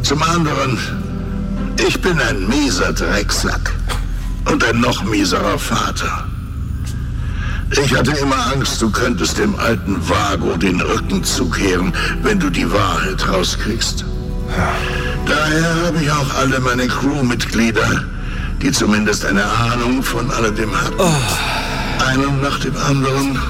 Zum anderen, ich bin ein mieser Drecksack und ein noch mieserer Vater. Ich hatte immer Angst, du könntest dem alten Vago den Rücken zukehren, wenn du die Wahrheit rauskriegst. Daher habe ich auch alle meine Crewmitglieder, die zumindest eine Ahnung von alledem hatten, einen nach dem anderen